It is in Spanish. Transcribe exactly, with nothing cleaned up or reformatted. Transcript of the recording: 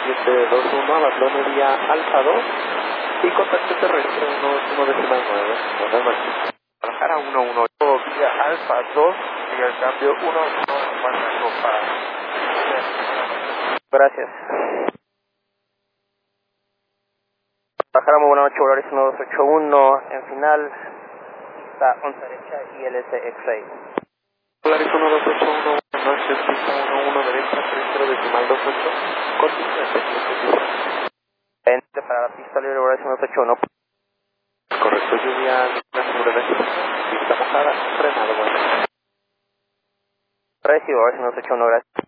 siete dos uno, abandono vía Alfa dos y contacto terrestre uno uno decimal nueve. Buenas noches. Guadalajara uno uno ocho vía Alfa dos y el cambio uno uno para. Gracias. Guadalajara, muy buenas noches, Volaris uno dos ocho uno, en final, pista once derecha y L S X-Ray. Volaris uno dos ocho uno, buenas noches, pista uno uno derecha, tres cero decimal dos ocho, continúe. Vente para la pista libre, Volaris uno dos ocho uno. Correcto, lluvia, la seguridad, pista mojada, frenado, bueno. Recibo, Volaris uno dos ocho uno, gracias.